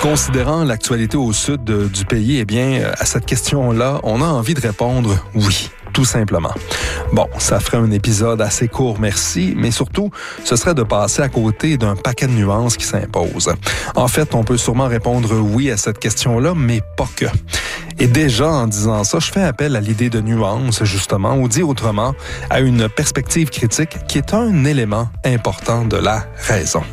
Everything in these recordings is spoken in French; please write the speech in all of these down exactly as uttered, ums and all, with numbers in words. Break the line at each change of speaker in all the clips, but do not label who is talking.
Considérant l'actualité au sud de, du pays, eh bien, à cette question-là, on a envie de répondre oui, tout simplement. Bon, ça ferait un épisode assez court, merci, mais surtout, ce serait de passer à côté d'un paquet de nuances qui s'imposent. En fait, on peut sûrement répondre oui à cette question-là, mais pas que. Et déjà, en disant ça, je fais appel à l'idée de nuance, justement, ou dit autrement, à une perspective critique qui est un élément important de la raison.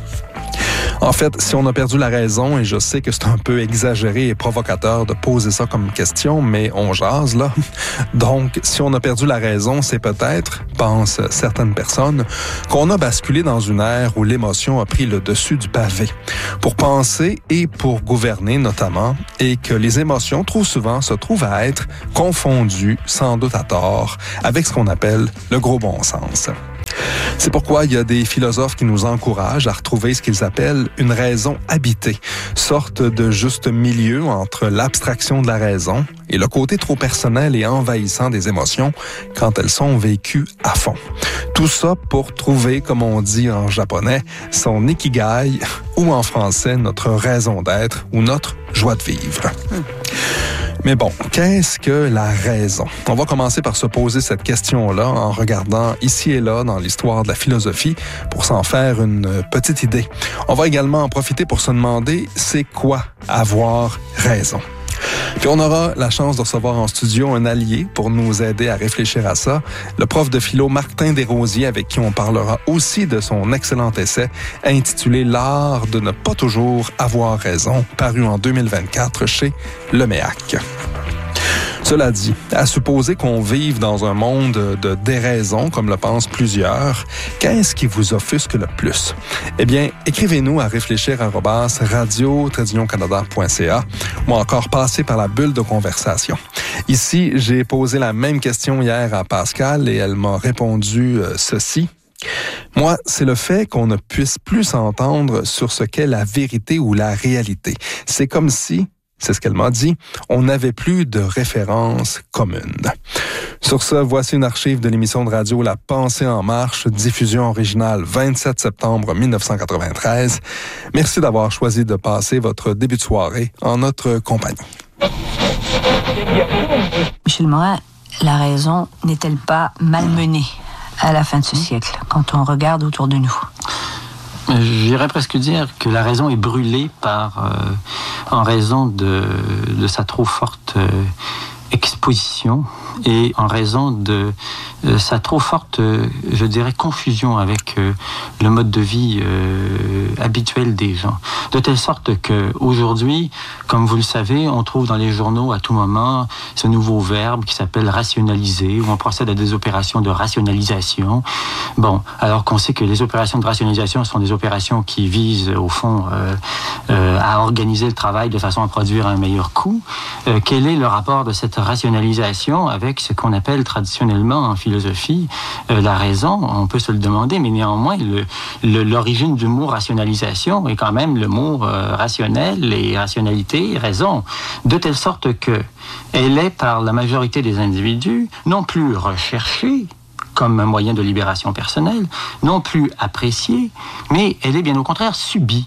En fait, si on a perdu la raison, et je sais que c'est un peu exagéré et provocateur de poser ça comme question, mais on jase, là. Donc, si on a perdu la raison, c'est peut-être, pensent certaines personnes, qu'on a basculé dans une ère où l'émotion a pris le dessus du pavé. Pour penser et pour gouverner, notamment, et que les émotions, trop souvent, se trouvent à être confondues, sans doute à tort, avec ce qu'on appelle le gros bon sens. C'est pourquoi il y a des philosophes qui nous encouragent à retrouver ce qu'ils appellent une raison habitée, sorte de juste milieu entre l'abstraction de la raison et le côté trop personnel et envahissant des émotions quand elles sont vécues à fond. Tout ça pour trouver, comme on dit en japonais, son ikigai, ou en français, notre raison d'être ou notre joie de vivre. Hum. Mais bon, qu'est-ce que la raison? On va commencer par se poser cette question-là en regardant ici et là dans l'histoire de la philosophie pour s'en faire une petite idée. On va également en profiter pour se demander c'est quoi avoir raison? Puis on aura la chance de recevoir en studio un allié pour nous aider à réfléchir à ça, le prof de philo Martin Desrosiers, avec qui on parlera aussi de son excellent essai intitulé « L'art de ne pas toujours avoir raison », paru en deux mille vingt-quatre chez Le Méac. Cela dit, à supposer qu'on vive dans un monde de déraison, comme le pensent plusieurs, qu'est-ce qui vous offusque le plus? Eh bien, écrivez-nous à réfléchir arobase radio tiret union canada point c a ou encore passez par la bulle de conversation. Ici, j'ai posé la même question hier à Pascal et elle m'a répondu euh, ceci. Moi, c'est le fait qu'on ne puisse plus s'entendre sur ce qu'est la vérité ou la réalité. C'est comme si... C'est ce qu'elle m'a dit. On n'avait plus de référence commune. Sur ce, voici une archive de l'émission de radio La Pensée en marche, diffusion originale vingt-sept septembre mille neuf cent quatre-vingt-treize. Merci d'avoir choisi de passer votre début de soirée en notre compagnie.
Michel Morin, la raison n'est-elle pas malmenée à la fin de ce siècle, quand on regarde autour de nous?
J'irais presque dire que la raison est brûlée par, euh, en raison de, de sa trop forte euh, exposition et en raison de euh, sa trop forte, euh, je dirais, confusion avec euh, le mode de vie euh, habituel des gens. De telle sorte qu'aujourd'hui, comme vous le savez, on trouve dans les journaux à tout moment ce nouveau verbe qui s'appelle rationaliser, où on procède à des opérations de rationalisation. Bon, alors qu'on sait que les opérations de rationalisation sont des opérations qui visent, au fond, euh, euh, à organiser le travail de façon à produire un meilleur coût. Euh, quel est le rapport de cette rationalisation avec ce qu'on appelle traditionnellement en philosophie euh, la raison? On peut se le demander, mais néanmoins, le, le, l'origine du mot rationalisation est quand même le mot euh, rationnel et rationalité, raison, de telle sorte que elle est, par la majorité des individus, non plus recherchée comme un moyen de libération personnelle, non plus appréciée, mais elle est bien au contraire subie,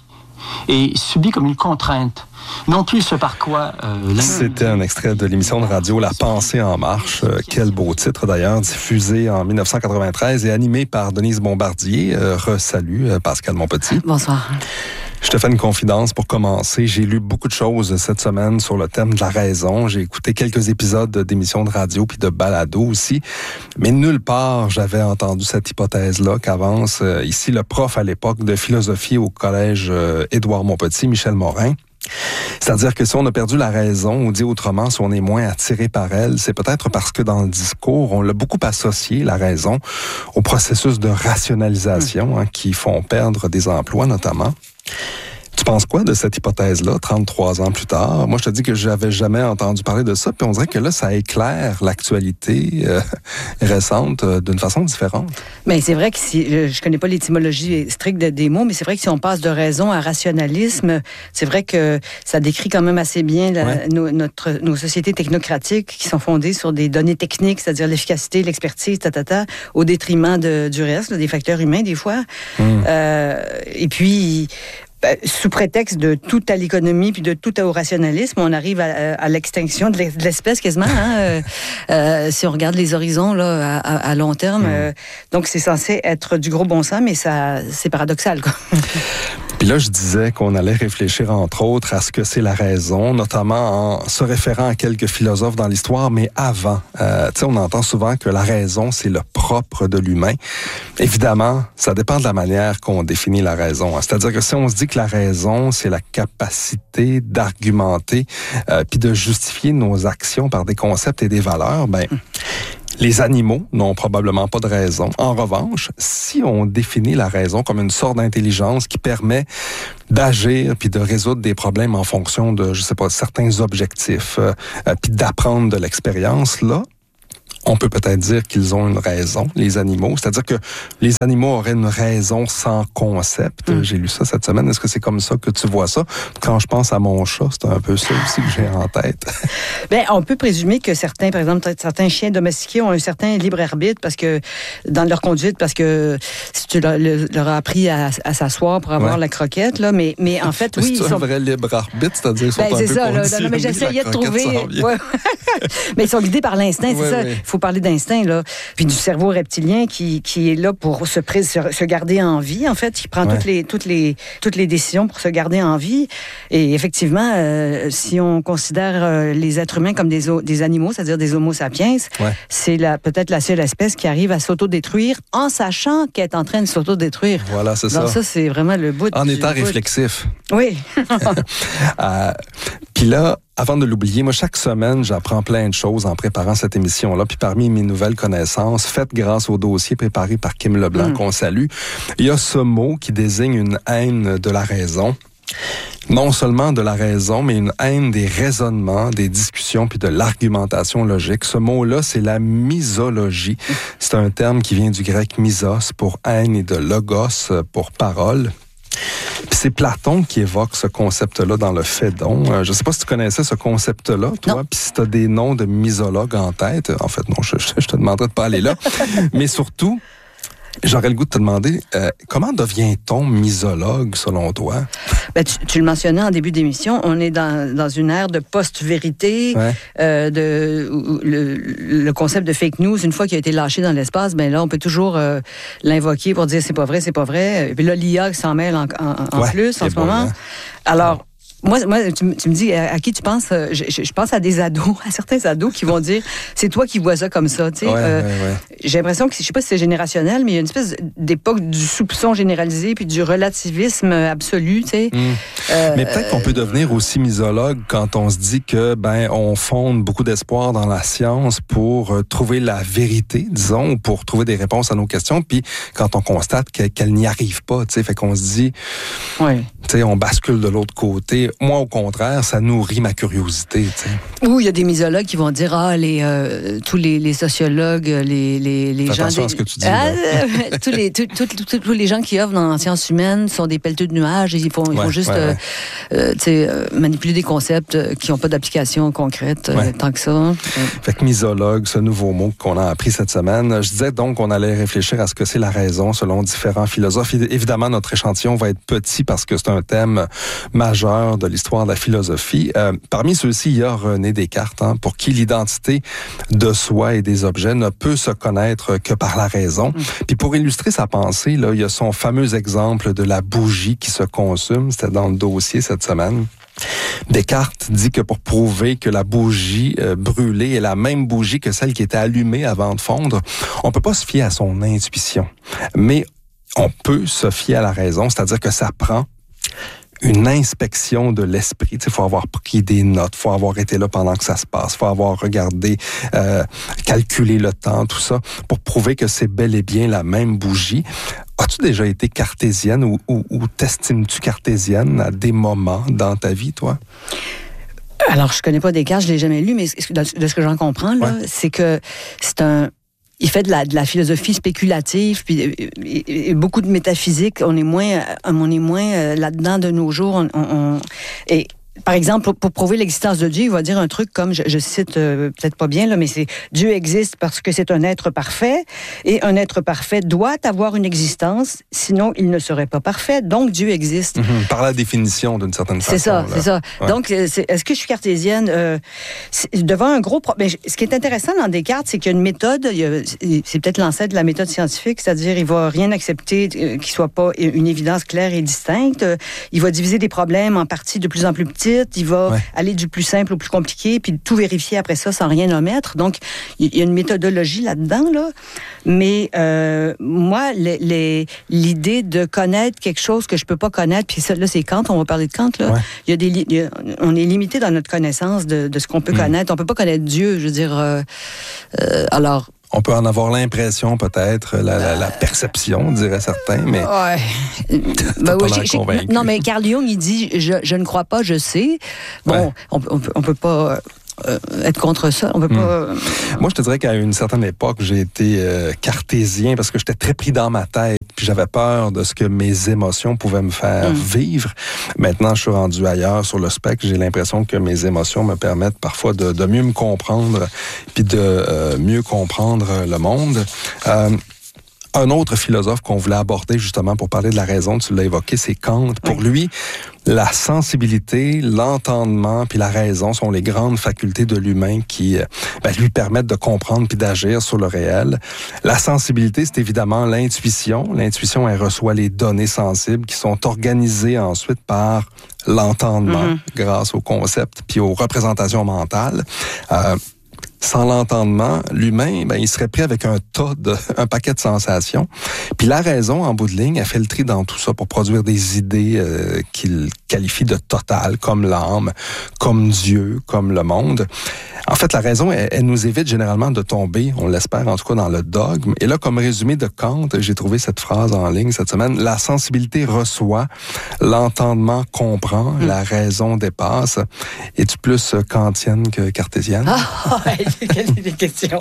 et subie comme une contrainte. Non plus ce par quoi... Euh,
C'était un extrait de l'émission de radio La Pensée en marche. Euh, quel beau titre d'ailleurs, diffusé en mille neuf cent quatre-vingt-treize et animé par Denise Bombardier. Euh, Re-salut euh, Pascal Monpetit.
Bonsoir.
Je te fais une confidence pour commencer. J'ai lu beaucoup de choses cette semaine sur le thème de la raison. J'ai écouté quelques épisodes d'émissions de radio puis de balado aussi. Mais nulle part, j'avais entendu cette hypothèse-là qu'avance euh, ici le prof à l'époque de philosophie au collège euh, Édouard Montpetit, Michel Morin. C'est-à-dire que si on a perdu la raison, ou dit autrement, si on est moins attiré par elle, c'est peut-être parce que dans le discours, on l'a beaucoup associé, la raison, au processus de rationalisation hein, qui font perdre des emplois notamment. Tu penses quoi de cette hypothèse-là, trente-trois ans plus tard? Moi, je te dis que j'avais jamais entendu parler de ça, puis on dirait que là, ça éclaire l'actualité euh, récente euh, d'une façon différente.
Mais c'est vrai que si, je, je connais pas l'étymologie stricte des mots, mais c'est vrai que si on passe de raison à rationalisme, c'est vrai que ça décrit quand même assez bien la, ouais. nos, notre, nos sociétés technocratiques qui sont fondées sur des données techniques, c'est-à-dire l'efficacité, l'expertise, tatata, au détriment de, du reste, là, des facteurs humains des fois. Mmh. Euh, et puis... ben, sous prétexte de tout à l'économie puis de tout au rationalisme, on arrive à, à l'extinction de l'espèce quasiment. Hein? euh, euh, si on regarde les horizons là, à, à long terme, mmh. euh, donc c'est censé être du gros bon sens, mais ça, c'est paradoxal, quoi.
Puis là, je disais qu'on allait réfléchir, entre autres, à ce que c'est la raison, notamment en se référant à quelques philosophes dans l'histoire, mais avant. Euh, tu sais, on entend souvent que la raison, c'est le propre de l'humain. Évidemment, ça dépend de la manière qu'on définit la raison. Hein. C'est-à-dire que si on se dit que la raison, c'est la capacité d'argumenter euh, puis de justifier nos actions par des concepts et des valeurs, ben... Les animaux n'ont probablement pas de raison. En revanche, si on définit la raison comme une sorte d'intelligence qui permet d'agir puis de résoudre des problèmes en fonction de, je sais pas, certains objectifs, euh, euh, puis d'apprendre de l'expérience, là, on peut peut-être dire qu'ils ont une raison, les animaux. C'est-à-dire que les animaux auraient une raison sans concept. Mm. J'ai lu ça cette semaine. Est-ce que c'est comme ça que tu vois ça? Quand je pense à mon chat, c'est un peu ça aussi que j'ai en tête.
Bien, on peut présumer que certains, par exemple, certains chiens domestiqués ont un certain libre arbitre parce que, dans leur conduite, parce que si tu leur, leur as appris à, à s'asseoir pour avoir ouais. la croquette, là, mais, mais en fait, oui.
C'est un
sont...
vrai libre arbitre, c'est-à-dire qu'ils sont
ben,
un
c'est
peu
ça, là,
conditionnés,
non, mais j'essayais de trouver. Ouais. Mais ils sont guidés par l'instinct, c'est ouais, ça. Il ouais. faut parler d'instinct, là. Puis du cerveau reptilien qui, qui est là pour se, se, se garder en vie, en fait. Il prend ouais. toutes, les, toutes, les, toutes les décisions pour se garder en vie. Et effectivement, euh, si on considère euh, les êtres humains comme des, des animaux, c'est-à-dire des homo sapiens, ouais. c'est la, peut-être la seule espèce qui arrive à s'autodétruire en sachant qu'elle est en train de s'autodétruire.
Voilà, c'est
Donc
ça.
ça, c'est vraiment le bout.
En
du,
étant
du
réflexif.
Oui.
euh, Puis là, avant de l'oublier, moi, chaque semaine, j'apprends plein de choses en préparant cette émission-là. Puis parmi mes nouvelles connaissances, faites grâce au dossier préparé par Kim Leblanc, mm. qu'on salue, il y a ce mot qui désigne une haine de la raison. Non seulement de la raison, mais une haine des raisonnements, des discussions, puis de l'argumentation logique. Ce mot-là, c'est la misologie. C'est un terme qui vient du grec misos pour haine et de logos pour parole. Puis c'est Platon qui évoque ce concept-là dans le Phédon. Euh, je ne sais pas si tu connaissais ce concept-là, toi, puis si tu as des noms de misologues en tête. En fait, non, je, je, je te demanderais de pas aller là. Mais surtout, j'aurais le goût de te demander, euh, comment devient-on misologue, selon toi?
Ben, tu, tu le mentionnais en début d'émission, on est dans, dans une ère de post-vérité, ouais. euh, de le, le concept de fake news, une fois qu'il a été lâché dans l'espace, ben là, on peut toujours euh, l'invoquer pour dire c'est pas vrai, c'est pas vrai. Et puis là, l'I A s'en mêle en, en, en ouais, plus en ce bon, moment. Hein? Alors, Moi, moi tu, tu me dis, à, à qui tu penses? Je, je, je pense à des ados, à certains ados qui vont dire, c'est toi qui vois ça comme ça. Tu sais,
ouais,
euh,
ouais, ouais.
J'ai l'impression que, je sais pas si c'est générationnel, mais il y a une espèce d'époque du soupçon généralisé puis du relativisme absolu. Tu sais.
Mmh. Euh, mais peut-être qu'on peut devenir aussi misologue quand on se dit que, ben, on fonde beaucoup d'espoir dans la science pour euh, trouver la vérité, disons, ou pour trouver des réponses à nos questions. Puis quand on constate qu'elle, qu'elle n'y arrive pas, tu sais, fait qu'on se dit,
ouais.
tu sais, on bascule de l'autre côté. Moi, au contraire, ça nourrit ma curiosité. T'sais.
Ou il y a des misologues qui vont dire, ah, les, euh, tous les, les sociologues, les, les, les
Fais
gens...
attention
des...
à ce que tu dis.
Ah, euh, tous, les, tous, tous, tous, tous les gens qui œuvrent dans les sciences humaines sont des pelleteux de nuages. Et ils font, ils
ouais,
font juste
ouais,
euh,
ouais.
Euh, euh, manipuler des concepts qui n'ont pas d'application concrète ouais. euh, tant que ça. Ouais.
Fait que misologue, ce nouveau mot qu'on a appris cette semaine. Je disais donc qu'on allait réfléchir à ce que c'est la raison selon différents philosophes. Évidemment, notre échantillon va être petit parce que c'est un thème majeur de l'histoire de la philosophie. Euh, parmi ceux-ci, il y a René Descartes, hein, pour qui l'identité de soi et des objets ne peut se connaître que par la raison. Mmh. Puis pour illustrer sa pensée, là, il y a son fameux exemple de la bougie qui se consume. C'était dans le dossier cette semaine. Descartes dit que pour prouver que la bougie euh, brûlée est la même bougie que celle qui était allumée avant de fondre, on peut pas se fier à son intuition. Mais on peut se fier à la raison, c'est-à-dire que ça prend une inspection de l'esprit. Il faut avoir pris des notes, il faut avoir été là pendant que ça se passe, il faut avoir regardé, euh, calculé le temps, tout ça, pour prouver que c'est bel et bien la même bougie. As-tu déjà été cartésienne ou, ou, ou t'estimes-tu cartésienne à des moments dans ta vie, toi?
Alors, je connais pas Descartes, je l'ai jamais lu, mais de ce que j'en comprends, là, ouais. c'est que c'est un... Il fait de la, de la philosophie spéculative, puis et, et beaucoup de métaphysique. On est moins, on est moins là-dedans de nos jours. On, on, et par exemple, pour, pour prouver l'existence de Dieu, il va dire un truc comme, je, je cite euh, peut-être pas bien, là, mais c'est « Dieu existe parce que c'est un être parfait, et un être parfait doit avoir une existence, sinon il ne serait pas parfait, donc Dieu existe.
Mm-hmm. » Par la définition, d'une certaine façon.
C'est ça,
là.
c'est ça.
Ouais.
Donc, c'est, est-ce que je suis cartésienne? Euh, devant un gros problème. Ce qui est intéressant dans Descartes, c'est qu'il y a une méthode, il y a, c'est peut-être l'ancêtre de la méthode scientifique, c'est-à-dire il va rien accepter euh, qui soit pas une évidence claire et distincte. Euh, il va diviser des problèmes en parties de plus en plus petites. Il va ouais. aller du plus simple au plus compliqué, puis tout vérifier après ça sans rien omettre. Donc, il y a une méthodologie là-dedans, là. Mais euh, moi, les, les, l'idée de connaître quelque chose que je peux pas connaître, puis ça, là, c'est Kant, on va parler de Kant, là. Ouais. Il y a des, il y a, on est limité dans notre connaissance de, de ce qu'on peut mmh. connaître. On peut pas connaître Dieu, je veux dire. Euh, euh, alors.
On peut en avoir l'impression, peut-être, la, la, la perception, diraient certains, mais...
Ouais. Ben oui, j'ai, j'ai, non, mais Carl Jung, il dit je, « je ne crois pas, je sais ». Bon, ouais. on, on, on peut pas... Euh, être contre ça, on peut pas... Euh...
Moi, je te dirais qu'à une certaine époque, j'ai été euh, cartésien parce que j'étais très pris dans ma tête, puis j'avais peur de ce que mes émotions pouvaient me faire mm. vivre. Maintenant, je suis rendu ailleurs sur le spectre. J'ai l'impression que mes émotions me permettent parfois de, de mieux me comprendre, puis de euh, mieux comprendre le monde. Euh, Un autre philosophe qu'on voulait aborder justement pour parler de la raison, tu l'as évoqué, c'est Kant. Pour oui. lui, la sensibilité, l'entendement puis la raison sont les grandes facultés de l'humain qui ben, lui permettent de comprendre puis d'agir sur le réel. La sensibilité, c'est évidemment l'intuition. L'intuition, elle reçoit les données sensibles qui sont organisées ensuite par l'entendement mm-hmm. grâce aux concepts puis aux représentations mentales. Euh, Sans l'entendement, l'humain, ben, il serait pris avec un tas de, un paquet de sensations. Puis la raison, en bout de ligne, elle fait le tri dans tout ça pour produire des idées euh, qu'il qualifie de totales, comme l'âme, comme Dieu, comme le monde. En fait, la raison, elle, elle nous évite généralement de tomber, on l'espère en tout cas, dans le dogme. Et là, comme résumé de Kant, j'ai trouvé cette phrase en ligne cette semaine. La sensibilité reçoit, l'entendement comprend, mmh. la raison dépasse. Es-tu plus kantienne que cartésienne?
Ah, quelle des questions.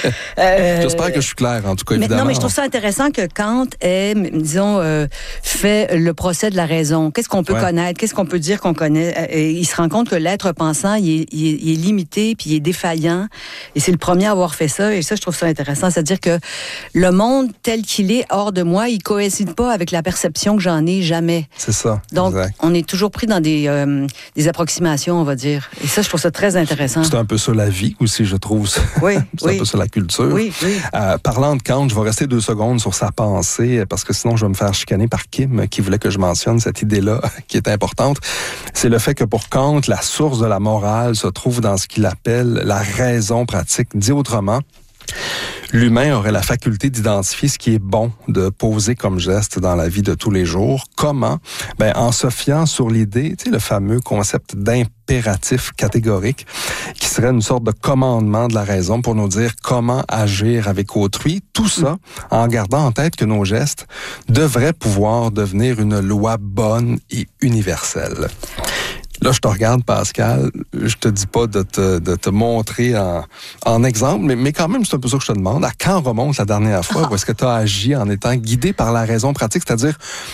euh,
J'espère que je suis clair, en tout cas,
mais,
évidemment.
Non, mais je trouve ça intéressant que Kant ait, disons, euh, fait le procès de la raison. Qu'est-ce qu'on peut ouais. connaître? Qu'est-ce qu'on peut dire qu'on connaît? Et il se rend compte que l'être pensant, il est, il est, il est limité, puis il est défaillant. Et c'est le premier à avoir fait ça. Et ça, je trouve ça intéressant. C'est-à-dire que le monde tel qu'il est, hors de moi, il coïncide pas avec la perception que j'en ai jamais.
C'est ça.
Donc,
exact.
On est toujours pris dans des, euh, des approximations, on va dire. Et ça, je trouve ça très intéressant.
C'est un peu ça la vie aussi, je trouve.
Oui,
c'est
oui.
un peu ça la culture.
Oui, oui.
Euh, parlant de Kant, je vais rester deux secondes sur sa pensée, parce que sinon je vais me faire chicaner par Kim, qui voulait que je mentionne cette idée-là, qui est importante. C'est le fait que pour Kant, la source de la morale se trouve dans ce qu'il appelle la raison pratique. Dit autrement, l'humain aurait la faculté d'identifier ce qui est bon de poser comme geste dans la vie de tous les jours. Comment? Ben, en se fiant sur l'idée, tu sais, le fameux concept d'impératif catégorique, qui serait une sorte de commandement de la raison pour nous dire comment agir avec autrui. Tout ça en gardant en tête que nos gestes devraient pouvoir devenir une loi bonne et universelle. Là, je te regarde, Pascal, je te dis pas de te, de te montrer en, en exemple, mais, mais quand même, c'est un peu ça que je te demande. À quand remonte la dernière fois où est-ce que tu as agi en étant guidé par la raison pratique, c'est-à-dire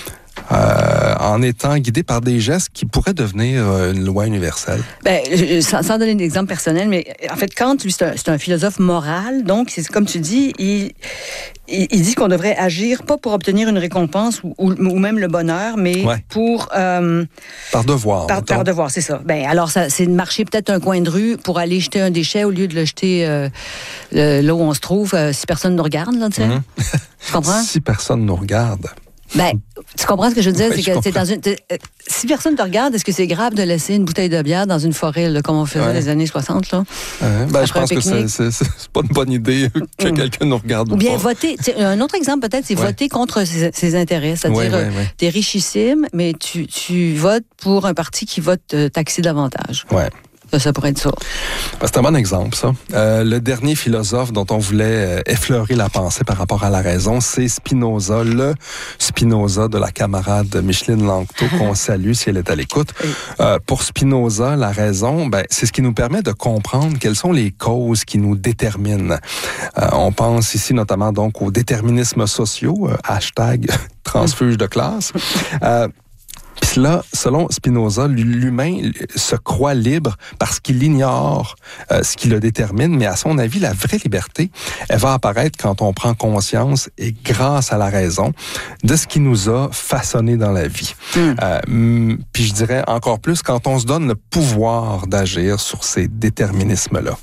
euh, en étant guidé par des gestes qui pourraient devenir euh, une loi universelle?
Ben, je, sans, sans donner d'exemple personnel, mais en fait, Kant, lui, c'est un, c'est un philosophe moral, donc, c'est comme tu dis, il... Il dit qu'on devrait agir pas pour obtenir une récompense ou, ou, ou même le bonheur, mais ouais. pour... Euh,
par devoir.
Par, par devoir, c'est ça. Ben, alors, ça, c'est de marcher peut-être un coin de rue pour aller jeter un déchet au lieu de le jeter euh, le, là où on se trouve, euh, si personne nous regarde, là, tu sais. Mm-hmm. Tu comprends?
Si personne nous regarde.
Ben, tu comprends ce que je veux dire?
Oui,
c'est que c'est dans une, euh, si personne te regarde, est-ce que c'est grave de laisser une bouteille de bière dans une forêt, là, comme on faisait dans ouais. les années soixante? Là,
ouais, ben, je pense que c'est, c'est, c'est pas une bonne idée que mm. quelqu'un nous regarde.
Ou bien
pas.
voter. Un autre exemple, peut-être, c'est ouais. voter contre ses, ses intérêts. C'est-à-dire, ouais, ouais, ouais. t'es richissime, mais tu, tu votes pour un parti qui va te taxer davantage.
Ouais.
Ça, ça pourrait être ça.
Ben, c'est un bon exemple, ça. Euh, le dernier philosophe dont on voulait euh, effleurer la pensée par rapport à la raison, c'est Spinoza, le Spinoza de la camarade Micheline Langto, qu'on salue si elle est à l'écoute. Oui. Euh, pour Spinoza, la raison, ben, c'est ce qui nous permet de comprendre quelles sont les causes qui nous déterminent. Euh, on pense ici notamment donc aux déterminismes sociaux, euh, hashtag transfuge de classe. Euh, Puis là, selon Spinoza, l'humain se croit libre parce qu'il ignore euh, ce qui le détermine, mais à son avis, la vraie liberté, elle va apparaître quand on prend conscience et grâce à la raison de ce qui nous a façonné dans la vie. Mm. Euh, puis je dirais encore plus quand on se donne le pouvoir d'agir sur ces déterminismes-là.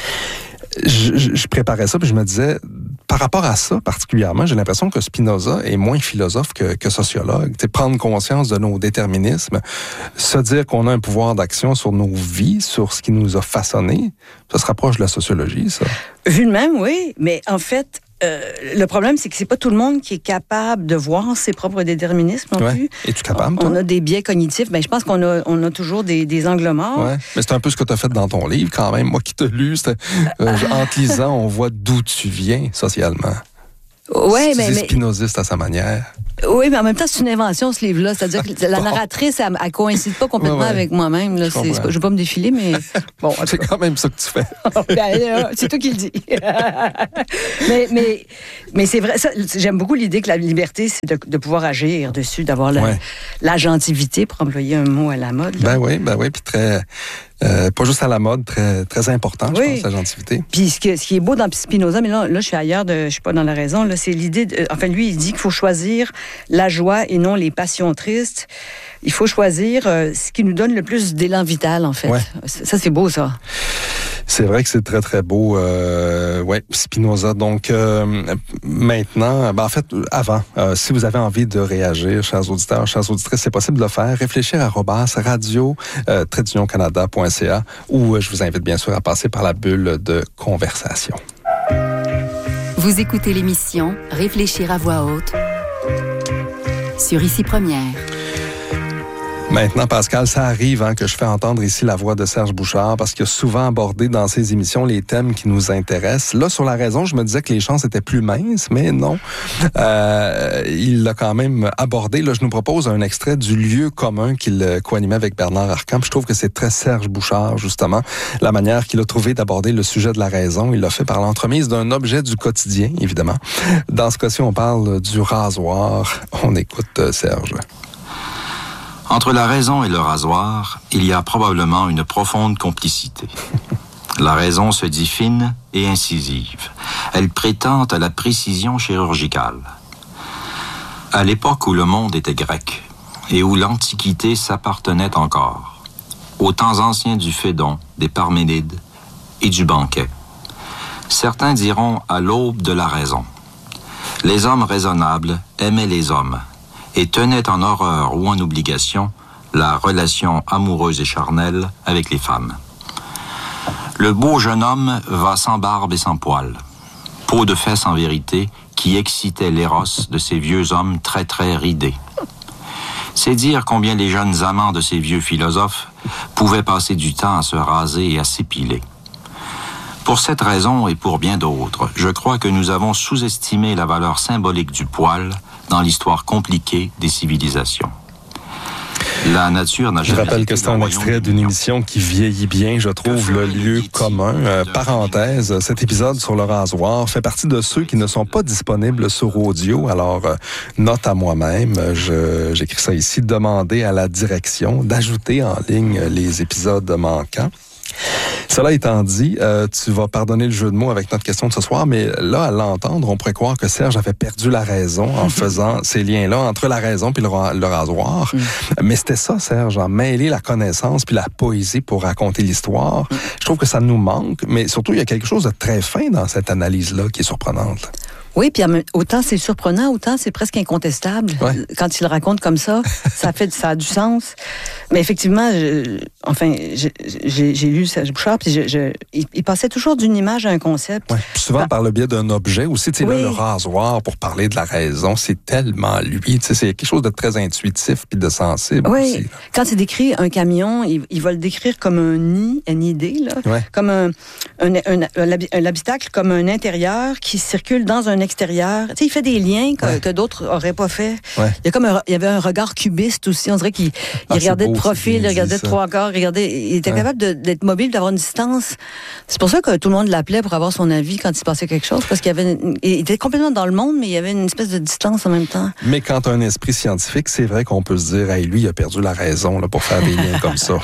Je, je, je préparais ça, puis je me disais, par rapport à ça particulièrement, j'ai l'impression que Spinoza est moins philosophe que, que sociologue. T'sais, prendre conscience de nos déterminismes, se dire qu'on a un pouvoir d'action sur nos vies, sur ce qui nous a façonnés, ça se rapproche de la sociologie, ça.
Vu de même, oui, mais en fait, Euh, le problème, c'est que c'est pas tout le monde qui est capable de voir ses propres déterminismes non
ouais.
plus.
Es-tu capable, toi?
On a des biais cognitifs. Ben, je pense qu'on a, on a toujours des, des angles morts.
Ouais. Mais c'est un peu ce que tu as fait dans ton livre, quand même. Moi qui te lu, euh, en te lisant, on voit d'où tu viens socialement.
Ouais,
tu
mais,
es
mais
spinoziste à sa manière.
Oui, mais en même temps, c'est une invention, ce livre-là. C'est-à-dire que la narratrice, elle, elle coïncide pas complètement ouais, ouais. avec moi-même. Là. Je ne vais pas me défiler, mais bon.
C'est quand même ça que tu fais.
ben, euh, c'est toi qui le dis. mais mais, mais c'est vrai, ça, j'aime beaucoup l'idée que la liberté, c'est de, de pouvoir agir dessus, d'avoir la, ouais. l'agentivité, pour employer un mot à la mode. Là.
Ben oui, ben oui, puis très... Euh, pas juste à la mode, très, très important, je oui. pense, l'agentivité.
Puis ce, que, ce qui est beau dans Spinoza, mais là, là je suis ailleurs, de, je suis pas dans la raison, là, c'est l'idée, de, enfin lui, il dit qu'il faut choisir la joie et non les passions tristes. Il faut choisir euh, ce qui nous donne le plus d'élan vital, en fait. Ouais. Ça, c'est beau, ça.
C'est vrai que c'est très, très beau. Euh, ouais, Spinoza. Donc, euh, maintenant, ben, en fait, avant, euh, si vous avez envie de réagir, chers auditeurs, chères auditrices, c'est possible de le faire. Réfléchir à arobase radio euh, trait d'union canada point c a ou je vous invite bien sûr à passer par la bulle de conversation.
Vous écoutez l'émission Réfléchir à voix haute sur Ici Première.
Maintenant, Pascal, ça arrive hein, que je fais entendre ici la voix de Serge Bouchard parce qu'il a souvent abordé dans ses émissions les thèmes qui nous intéressent. Là, sur la raison, je me disais que les chances étaient plus minces, mais non. Euh, il l'a quand même abordé. Là, je nous propose un extrait du lieu commun qu'il co-animait avec Bernard Arcan. Je trouve que c'est très Serge Bouchard, justement, la manière qu'il a trouvé d'aborder le sujet de la raison. Il l'a fait par l'entremise d'un objet du quotidien, évidemment. Dans ce cas-ci, on parle du rasoir. On écoute Serge.
Entre la raison et le rasoir, il y a probablement une profonde complicité. La raison se dit fine et incisive. Elle prétend à la précision chirurgicale. À l'époque où le monde était grec et où l'Antiquité s'appartenait encore, aux temps anciens du Phédon, des Parménides et du banquet, certains diront à l'aube de la raison. Les hommes raisonnables aimaient les hommes et tenait en horreur ou en obligation la relation amoureuse et charnelle avec les femmes. Le beau jeune homme va sans barbe et sans poils, peau de fesse en vérité, qui excitait l'éros de ces vieux hommes très très ridés. C'est dire combien les jeunes amants de ces vieux philosophes pouvaient passer du temps à se raser et à s'épiler. Pour cette raison et pour bien d'autres, je crois que nous avons sous-estimé la valeur symbolique du poil dans l'histoire compliquée des civilisations. La nature n'a jamais...
Je rappelle que c'est un extrait d'une émission qui vieillit bien, je trouve, le lieu commun. Euh, parenthèse, cet épisode sur le rasoir fait partie de ceux qui ne sont pas disponibles sur audio. Alors, euh, note à moi-même, je, j'écris ça ici, demander à la direction d'ajouter en ligne les épisodes manquants. Cela étant dit, euh, tu vas pardonner le jeu de mots avec notre question de ce soir, mais là, à l'entendre, on pourrait croire que Serge avait perdu la raison en faisant ces liens-là entre la raison puis le, ra- le rasoir. Mm. Mais c'était ça, Serge, en mêler la connaissance puis la poésie pour raconter l'histoire. Mm. Je trouve que ça nous manque, mais surtout, il y a quelque chose de très fin dans cette analyse-là qui est surprenante.
Oui, puis autant c'est surprenant, autant c'est presque incontestable. Ouais. Quand il le raconte comme ça, ça fait, ça a du sens. Mais effectivement, je, enfin, je, j'ai, j'ai lu Serge Bouchard, puis je, je, il, il passait toujours d'une image à un concept.
Ouais. Souvent bah, par le biais d'un objet aussi. Tu sais, oui. Là, le rasoir, pour parler de la raison, c'est tellement lui. Tu sais, c'est quelque chose de très intuitif puis de sensible
oui.
aussi. Là.
Quand c'est décrit un camion, il, il va le décrire comme un nid, une idée, là, ouais. comme un, un, un, un, un habitacle, comme un intérieur qui circule dans un extérieur. Tu sais, il fait des liens que, ouais. que d'autres auraient pas fait.
Ouais.
Il y a comme un, il y avait un regard cubiste aussi. On dirait qu'il il
ah,
regardait
beau,
de profil, il regardait
dit,
de trois quarts, il regardait. Il était ouais. capable de, d'être mobile, d'avoir une distance. C'est pour ça que tout le monde l'appelait pour avoir son avis quand il se passait quelque chose, parce qu'il y avait, une, il était complètement dans le monde, mais il y avait une espèce de distance en même temps.
Mais quand tu as un esprit scientifique, c'est vrai qu'on peut se dire, hey, lui, il a perdu la raison là, pour faire des liens comme ça.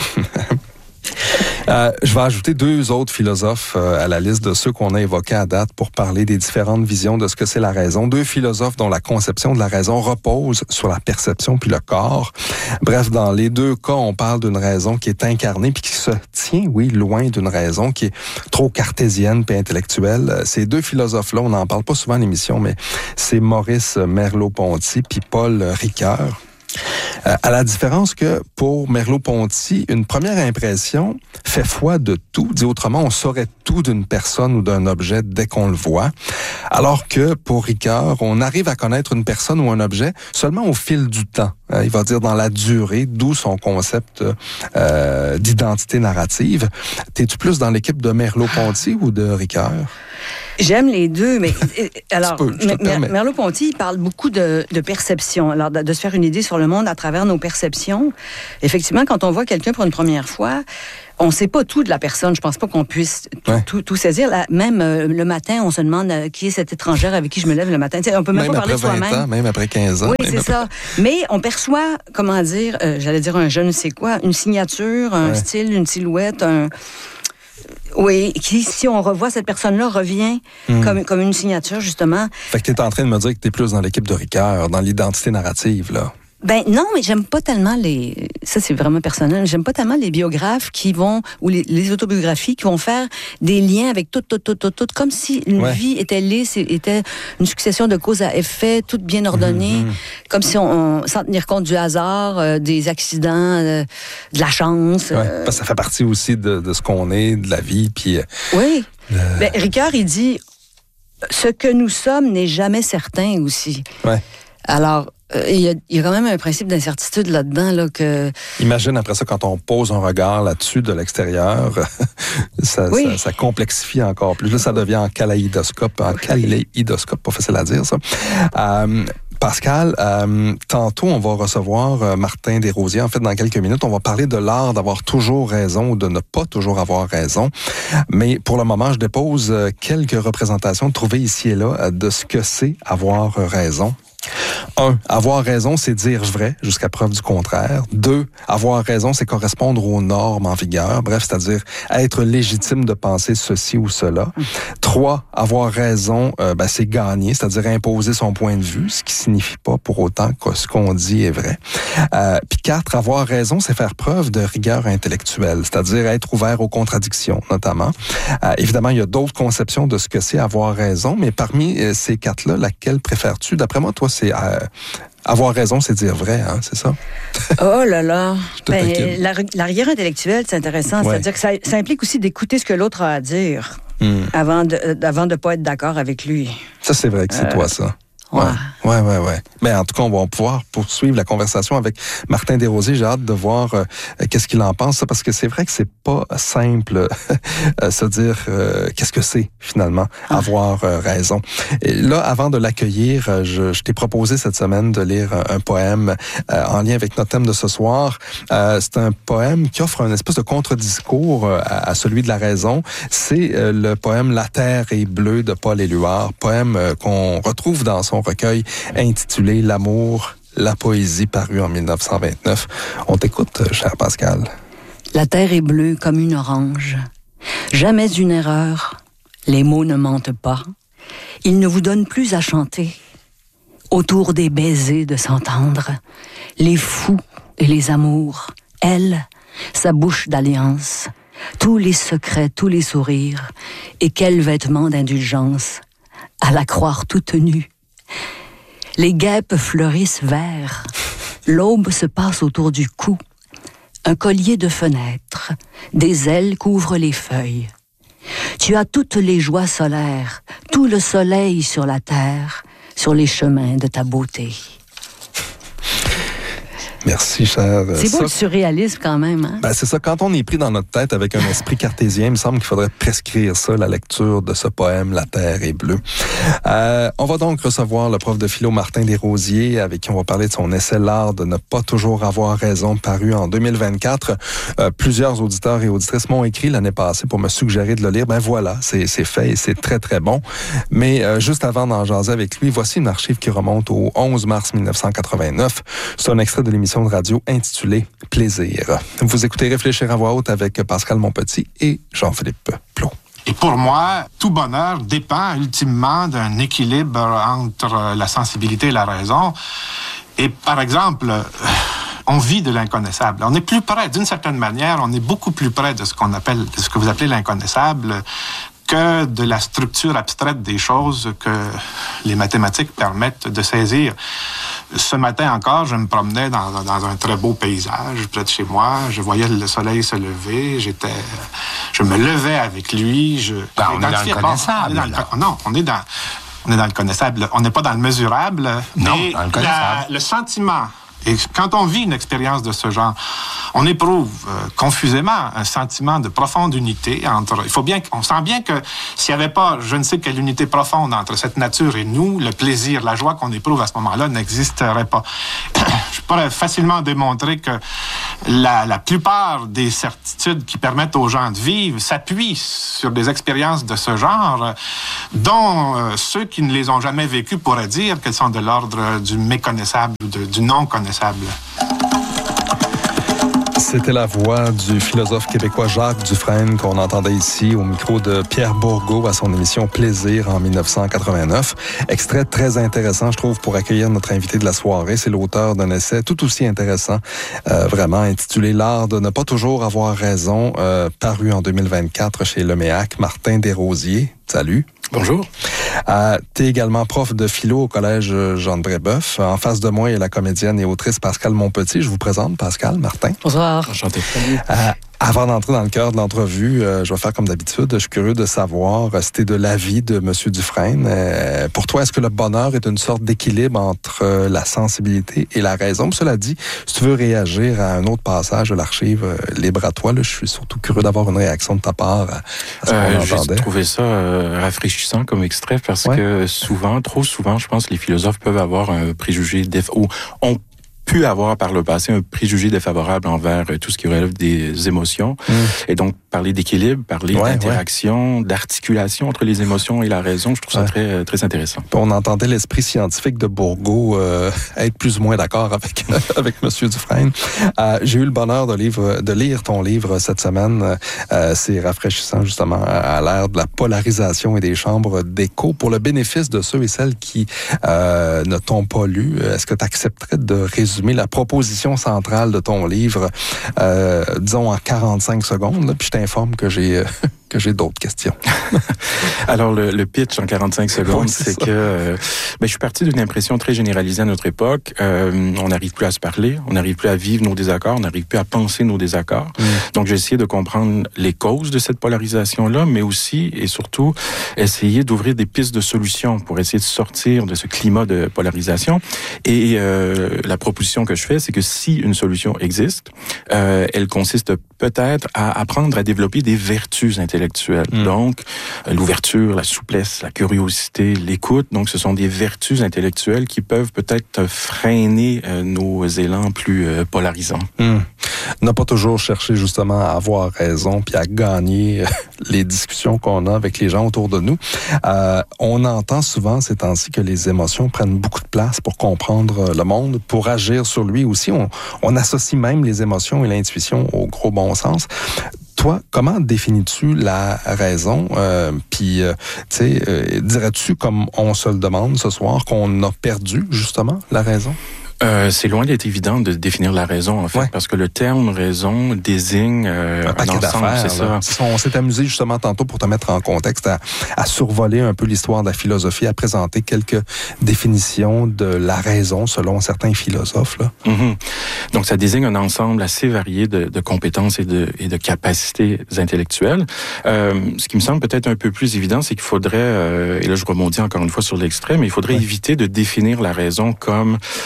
Euh, je vais ajouter deux autres philosophes euh, à la liste de ceux qu'on a évoqués à date pour parler des différentes visions de ce que c'est la raison. Deux philosophes dont la conception de la raison repose sur la perception puis le corps. Bref, dans les deux cas, on parle d'une raison qui est incarnée puis qui se tient, oui, loin d'une raison qui est trop cartésienne puis intellectuelle. Ces deux philosophes-là, on n'en parle pas souvent à l'émission, mais c'est Maurice Merleau-Ponty puis Paul Ricoeur. Euh, à la différence que pour Merleau-Ponty, une première impression fait foi de tout. Dit autrement, on saurait tout d'une personne ou d'un objet dès qu'on le voit. Alors que pour Ricoeur, on arrive à connaître une personne ou un objet seulement au fil du temps. Euh, il va dire dans la durée, d'où son concept euh, d'identité narrative. T'es-tu plus dans l'équipe de Merleau-Ponty ou de Ricoeur?
J'aime les deux, mais alors
peux,
Mer- Merleau-Ponty parle beaucoup de, de perception, alors de, de se faire une idée sur le monde à travers nos perceptions. Effectivement, quand on voit quelqu'un pour une première fois, on ne sait pas tout de la personne. Je pense pas qu'on puisse tout, ouais. tout, tout saisir. Là, même euh, le matin, on se demande euh, qui est cette étrangère avec qui je me lève le matin. T'sais, on peut même, même pas parler de soi-même.
Même après vingt ans, même après quinze ans.
Oui, c'est
après...
ça. Mais on perçoit, comment dire, euh, j'allais dire un je ne sais quoi, une signature, un ouais. style, une silhouette, un... Oui, qui, si on revoit cette personne-là, revient mmh. comme, comme une signature, justement.
Fait que t'es en train de me dire que t'es plus dans l'équipe de Ricoeur, dans l'identité narrative, là.
Ben non, mais j'aime pas tellement les... Ça, c'est vraiment personnel. J'aime pas tellement les biographes qui vont... ou les, les autobiographies qui vont faire des liens avec tout, tout, tout, tout, tout, comme si une ouais. vie était lisse, était une succession de causes à effet, toute bien ordonnée, mmh. comme si on, on... sans tenir compte du hasard, euh, des accidents, euh, de la chance.
Ouais,
euh...
parce que ça fait partie aussi de, de ce qu'on est, de la vie, puis... Euh,
oui. Euh... Ben, Ricoeur, il dit... Ce que nous sommes n'est jamais certain aussi.
Ouais.
Alors... Il y, a, il y a quand même un principe d'incertitude là-dedans. Là, que...
Imagine après ça, quand on pose un regard là-dessus de l'extérieur, ça, oui. ça, ça complexifie encore plus. Là, ça devient en kaléidoscope, en kaléidoscope, pas facile à dire ça. Euh, Pascal, euh, tantôt, on va recevoir euh, Martin Desrosiers. En fait, dans quelques minutes, on va parler de l'art d'avoir toujours raison ou de ne pas toujours avoir raison. Mais pour le moment, je dépose euh, quelques représentations trouvées ici et là euh, de ce que c'est avoir raison. Un, avoir raison, c'est dire vrai jusqu'à preuve du contraire. Deux, avoir raison, c'est correspondre aux normes en vigueur. Bref, c'est-à-dire être légitime de penser ceci ou cela. Trois, avoir raison, euh, ben, c'est gagner, c'est-à-dire imposer son point de vue, ce qui signifie pas pour autant que ce qu'on dit est vrai. Euh, puis quatre, avoir raison, c'est faire preuve de rigueur intellectuelle, c'est-à-dire être ouvert aux contradictions, notamment. Euh, évidemment, il y a d'autres conceptions de ce que c'est avoir raison, mais parmi euh, ces quatre-là, laquelle préfères-tu? D'après moi, toi, c'est euh, avoir raison, c'est dire vrai, hein, c'est ça?
Oh là là! Ben, la, la rigueur intellectuelle, c'est intéressant. Ouais. C'est-à-dire que ça, ça implique aussi d'écouter ce que l'autre a à dire mm. avant de avant de pas être d'accord avec lui.
Ça, c'est vrai que c'est euh, toi, ça. Ouais. ouais, ouais, ouais. Mais en tout cas, on va pouvoir poursuivre la conversation avec Martin Desrosiers. J'ai hâte de voir euh, qu'est-ce qu'il en pense, parce que c'est vrai que c'est pas simple euh, se dire euh, qu'est-ce que c'est finalement avoir euh, raison. Et là, avant de l'accueillir, je, je t'ai proposé cette semaine de lire un, un poème euh, en lien avec notre thème de ce soir. Euh, c'est un poème qui offre un espèce de contre-discours euh, à, à celui de la raison. C'est euh, le poème La Terre est bleue de Paul Éluard, poème euh, qu'on retrouve dans son recueil intitulé L'amour, la poésie, paru en dix-neuf cent vingt-neuf. On t'écoute, cher Pascal.
La terre est bleue comme une orange. Jamais une erreur. Les mots ne mentent pas. Ils ne vous donnent plus à chanter. Autour des baisers de s'entendre. Les fous et les amours. Elle, sa bouche d'alliance. Tous les secrets, tous les sourires. Et quels vêtements d'indulgence. À la croire toute nue. Les guêpes fleurissent verts. L'aube se passe autour du cou. Un collier de fenêtres. Des ailes couvrent les feuilles. Tu as toutes les joies solaires, tout le soleil sur la terre, sur les chemins de ta beauté.
Merci, cher.
C'est beau
ça,
le surréalisme quand même. Hein?
Ben, c'est ça. Quand on est pris dans notre tête avec un esprit cartésien, il me semble qu'il faudrait prescrire ça, la lecture de ce poème, La Terre est bleue. Euh, on va donc recevoir le prof de philo Martin Desrosiers, avec qui on va parler de son essai L'art de ne pas toujours avoir raison, paru en deux mille vingt-quatre. Euh, plusieurs auditeurs et auditrices m'ont écrit l'année passée pour me suggérer de le lire. Ben voilà, c'est, c'est fait et c'est très, très bon. Mais euh, juste avant d'en jaser avec lui, voici une archive qui remonte au onze mars mille neuf cent quatre-vingt-neuf. C'est un extrait de l'émission de radio intitulée Plaisir. Vous écoutez Réfléchir à voix haute avec Pascal Monpetit et Jean-Philippe Plot.
Et pour moi, tout bonheur dépend ultimement d'un équilibre entre la sensibilité et la raison. Et par exemple, on vit de l'inconnaissable. On est plus près, d'une certaine manière, on est beaucoup plus près de ce qu'on appelle, de ce que vous appelez l'inconnaissable, que de la structure abstraite des choses que les mathématiques permettent de saisir. Ce matin encore, je me promenais dans, dans un très beau paysage près de chez moi. Je voyais le soleil se lever. J'étais, je me levais avec lui. Je,
ben, on, est dans le connaissable.
Bon, on est dans le, non, on est dans, on est dans le connaissable. On n'est pas dans le mesurable.
Non,
mais
dans le connaissable.
La, le sentiment. Et quand on vit une expérience de ce genre, on éprouve euh, confusément un sentiment de profonde unité entre... Il faut bien, on sent bien que s'il n'y avait pas je ne sais quelle unité profonde entre cette nature et nous, le plaisir, la joie qu'on éprouve à ce moment-là n'existerait pas. Je pourrais facilement démontrer que la, la plupart des certitudes qui permettent aux gens de vivre s'appuient sur des expériences de ce genre, dont euh, ceux qui ne les ont jamais vécues pourraient dire qu'elles sont de l'ordre du méconnaissable ou de, du non-connaissable.
C'était la voix du philosophe québécois Jacques Dufresne qu'on entendait ici au micro de Pierre Bourgault à son émission Plaisir en dix-neuf cent quatre-vingt-neuf. Extrait très intéressant, je trouve, pour accueillir notre invité de la soirée. C'est l'auteur d'un essai tout aussi intéressant, euh, vraiment intitulé L'art de ne pas toujours avoir raison, euh, paru en deux mille vingt-quatre chez Leméac. Martin Desrosiers, salut.
Bonjour.
Euh, tu es également prof de philo au collège Jean de Brébeuf. En face de moi, il y a la comédienne et autrice Pascal Monpetit. Je vous présente Pascal, Martin.
Bonsoir.
Enchanté.
Euh, avant d'entrer dans le cœur de l'entrevue, euh, je vais faire comme d'habitude. Je suis curieux de savoir euh, si t'es de l'avis de M. Dufresne. Euh, pour toi, est-ce que le bonheur est une sorte d'équilibre entre euh, la sensibilité et la raison? Cela dit, si tu veux réagir à un autre passage de l'archive, euh, libre à toi. Là, je suis surtout curieux d'avoir une réaction de ta part à, à ce qu'on
euh,
entendait.
J'ai trouvé ça euh, rafraîchissant comme extrait parce ouais. que souvent, trop souvent, je pense que les philosophes peuvent avoir un préjugé déf- ou on pu avoir par le passé un préjugé défavorable envers tout ce qui relève des émotions. Mmh. Et donc, parler d'équilibre, parler ouais, d'interaction, ouais. d'articulation entre les émotions et la raison, je trouve ça ouais. très, très intéressant.
On entendait l'esprit scientifique de Bourgault euh, être plus ou moins d'accord avec, avec M. Dufresne. Euh, j'ai eu le bonheur de, livre, de lire ton livre cette semaine. Euh, c'est rafraîchissant, justement, à l'ère de la polarisation et des chambres d'écho. Pour le bénéfice de ceux et celles qui euh, ne t'ont pas lu, est-ce que tu accepterais de résumer la proposition centrale de ton livre, euh, disons en quarante-cinq secondes, là, puis je t'informe que j'ai euh, que j'ai d'autres questions.
Alors, le, le pitch en quarante-cinq secondes, oui, c'est, c'est que euh, ben, je suis parti d'une impression très généralisée à notre époque. Euh, on n'arrive plus à se parler, on n'arrive plus à vivre nos désaccords, on n'arrive plus à penser nos désaccords. Mm. Donc, j'ai essayé de comprendre les causes de cette polarisation-là, mais aussi et surtout essayer d'ouvrir des pistes de solutions pour essayer de sortir de ce climat de polarisation. Et euh, la proposition que je fais, c'est que si une solution existe, euh, elle consiste peut-être à apprendre à développer des vertus intellectuelles. Mmh. Donc, l'ouverture, la souplesse, la curiosité, l'écoute. Donc, ce sont des vertus intellectuelles qui peuvent peut-être freiner euh, nos élans plus euh, polarisants.
Mmh. N'a pas toujours cherché justement à avoir raison puis à gagner les discussions qu'on a avec les gens autour de nous. Euh, on entend souvent ces temps-ci que les émotions prennent beaucoup de place pour comprendre le monde, pour agir sur lui aussi. On, on associe même les émotions et l'intuition au gros bon sens. Toi, comment définis-tu la raison? Euh, Puis, euh, tu sais, euh, dirais-tu, comme on se le demande ce soir, qu'on a perdu justement la raison?
Euh, c'est loin d'être évident de définir la raison, en fait, ouais. parce que le terme raison désigne euh, un,
un paquet d'affaires. C'est ça. C'est ça. On s'est amusé justement tantôt pour te mettre en contexte à, à survoler un peu l'histoire de la philosophie, à présenter quelques définitions de la raison selon certains philosophes. Là.
Mm-hmm. Donc, ça désigne un ensemble assez varié de, de compétences et de, et de capacités intellectuelles. Euh, ce qui me semble peut-être un peu plus évident, c'est qu'il faudrait, euh, et là je rebondis encore une fois sur l'extrait, mais il faudrait ouais. éviter de définir la raison comme euh,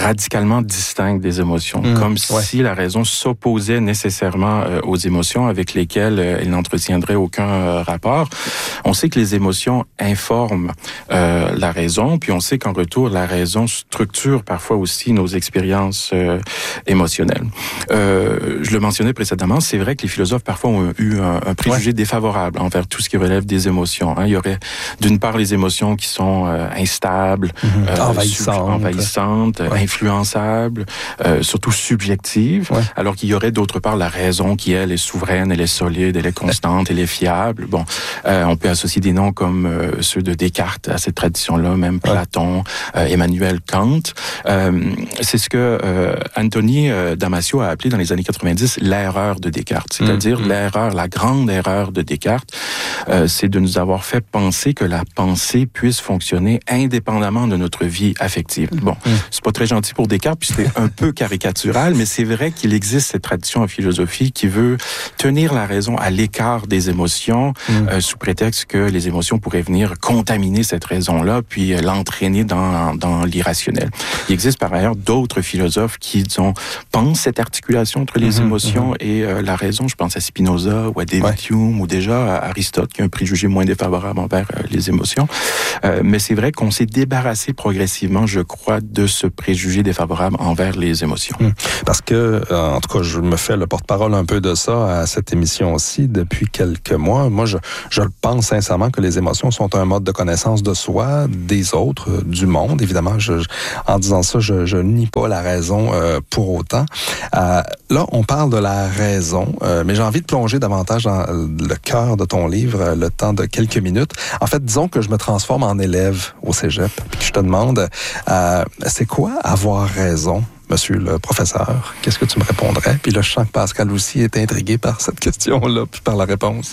radicalement distinctes des émotions,
mmh,
comme
ouais.
si la raison s'opposait nécessairement euh, aux émotions avec lesquelles euh, elle n'entretiendrait aucun euh, rapport. On sait que les émotions informent euh, la raison, puis on sait qu'en retour, la raison structure parfois aussi nos expériences euh, émotionnelles. Euh, je le mentionnais précédemment, c'est vrai que les philosophes parfois ont eu un, un préjugé ouais. défavorable envers tout ce qui relève des émotions. Hein. Il y aurait d'une part les émotions qui sont euh, instables,
mmh.
euh,
envahissantes,
sub- envahissantes ouais. influençables, euh, surtout subjectives, ouais. alors qu'il y aurait d'autre part la raison qui, elle, est souveraine, elle est solide, elle est constante, elle est fiable. Bon, euh, on peut associer des noms comme euh, ceux de Descartes à cette tradition-là, même Platon, euh, Emmanuel Kant. Euh, c'est ce que euh, Anthony euh, Damasio a appelé dans les années quatre-vingt-dix l'erreur de Descartes, c'est-à-dire mmh. l'erreur, la grande erreur de Descartes, euh, c'est de nous avoir fait penser que la pensée puisse fonctionner indépendamment de notre vie affective. Bon, mmh. c'est pas très gentil pour Descartes, puis c'est un peu caricatural, mais c'est vrai qu'il existe cette tradition en philosophie qui veut tenir la raison à l'écart des émotions, mmh. euh, sous prétexte que les émotions pourraient venir contaminer cette raison-là, puis euh, l'entraîner dans, dans l'irrationnel. Il existe par ailleurs d'autres philosophes qui, disons, pensent cette articulation entre les mmh. émotions mmh. et euh, la raison. Je pense à Spinoza ou à David ouais. Hume ou déjà à Aristote, qui a un préjugé moins défavorable envers euh, les émotions. Euh, mais c'est vrai qu'on s'est débarrassé progressivement, je crois, de ce préjugé défavorable envers les émotions. Mmh.
Parce que, euh, en tout cas, je me fais le porte-parole un peu de ça à cette émission aussi depuis quelques mois. Moi, je, je pense sincèrement que les émotions sont un mode de connaissance de soi, des autres, du monde. Évidemment, je, je, en disant ça, je, je nie pas la raison euh, pour autant. Euh, là, on parle de la raison, euh, mais j'ai envie de plonger davantage dans le cœur de ton livre, le temps de quelques minutes. En fait, disons que je me transforme en élève au cégep, puis que je te demande, euh, c'est quoi avoir raison, monsieur le professeur? Qu'est-ce que tu me répondrais? Puis là, je sens que Pascal aussi est intrigué par cette question-là, puis par la réponse.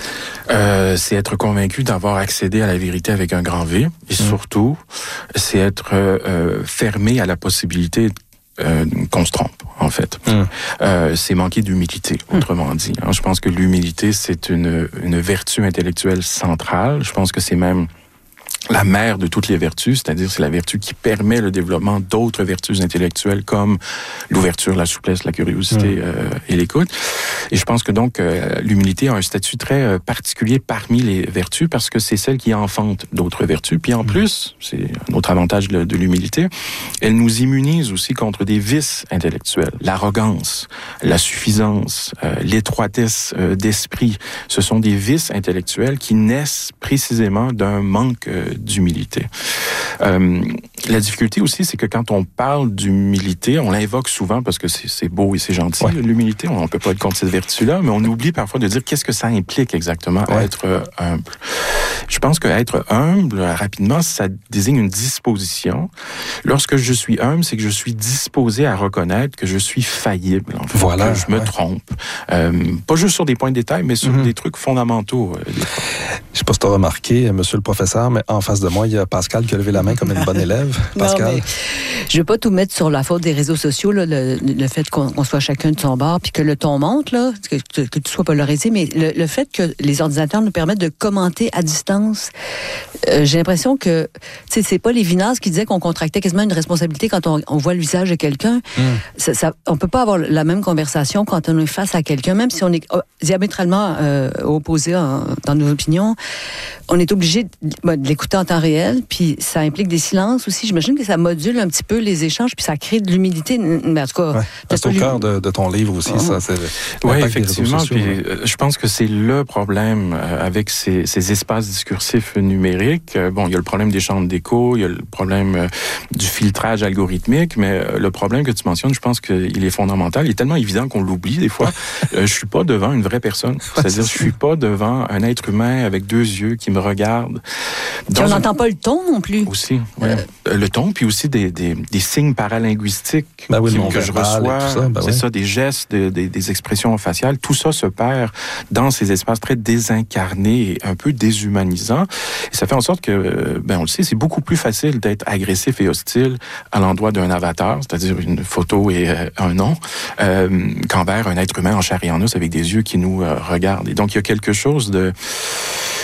Euh, c'est être convaincu d'avoir accédé à la vérité avec un grand V, et mmh. surtout, c'est être euh, fermé à la possibilité Euh, qu'on se trompe, en fait. Mm. Euh, c'est manquer d'humilité, autrement mm. dit. Hein, je pense que l'humilité, c'est une, une vertu intellectuelle centrale. Je pense que c'est même la mère de toutes les vertus, c'est-à-dire c'est la vertu qui permet le développement d'autres vertus intellectuelles comme l'ouverture, la souplesse, la curiosité mmh. euh, et l'écoute. Et je pense que donc euh, l'humilité a un statut très euh, particulier parmi les vertus parce que c'est celle qui enfante d'autres vertus. Puis en mmh. plus, c'est un autre avantage de, de l'humilité, elle nous immunise aussi contre des vices intellectuels. L'arrogance, la suffisance, euh, l'étroitesse euh, d'esprit, ce sont des vices intellectuels qui naissent précisément d'un manque euh, d'humilité. Euh, la difficulté aussi, c'est que quand on parle d'humilité, on l'invoque souvent parce que c'est, c'est beau et c'est gentil. Ouais. L'humilité, on ne peut pas être contre cette vertu-là, mais on oublie parfois de dire qu'est-ce que ça implique exactement, ouais. être euh, humble. Je pense qu'être humble, rapidement, ça désigne une disposition. Lorsque je suis humble, c'est que je suis disposé à reconnaître que je suis faillible, en fait,
voilà,
que je me
ouais. trompe.
Euh, pas juste sur des points de détail, mais sur mm-hmm. des trucs fondamentaux. Euh, des
je sais pas si tu as remarqué, monsieur le professeur, mais en face de moi, il y a Pascal qui a levé la main comme une bonne élève. Pascal?
Non, mais je veux pas tout mettre sur la faute des réseaux sociaux, là, le, le fait qu'on, qu'on soit chacun de son bord, puis que le ton monte, là, que, que, que tu sois polarisé, mais le, le fait que les ordinateurs nous permettent de commenter à distance, euh, j'ai l'impression que, tu sais, c'est pas Lévinas qui disait qu'on contractait quasiment une responsabilité quand on, on voit le visage de quelqu'un. Mm. Ça, ça, on peut pas avoir la même conversation quand on est face à quelqu'un, même si on est diamétralement euh, opposé en, dans nos opinions. On est obligé de, de l'écouter en temps réel, puis ça implique des silences aussi. J'imagine que ça module un petit peu les échanges, puis ça crée de l'humilité. Mais en tout cas,
ouais, c'est au cœur de, de ton livre aussi, oh. ça. C'est
oui, effectivement. Sociaux, puis, ouais. Je pense que c'est le problème avec ces, ces espaces discursifs numériques. Bon, il y a le problème des chambres d'écho, il y a le problème du filtrage algorithmique, mais le problème que tu mentionnes, je pense qu'il est fondamental. Il est tellement évident qu'on l'oublie des fois. Je suis pas devant une vraie personne. C'est-à-dire, je suis pas devant un être humain avec deux yeux qui me regarde.
Puis on n'entend un... pas le ton non plus.
Aussi, ouais. euh... le ton, puis aussi des, des, des signes paralinguistiques
ben oui,
que je reçois. Ça, ben c'est oui. ça, des gestes, des, des, des expressions faciales. Tout ça se perd dans ces espaces très désincarnés et un peu déshumanisants. Et ça fait en sorte que, ben on le sait, c'est beaucoup plus facile d'être agressif et hostile à l'endroit d'un avatar, c'est-à-dire une photo et euh, un nom, euh, qu'envers un être humain en chair et en os avec des yeux qui nous euh, regardent. Et donc, il y a quelque chose de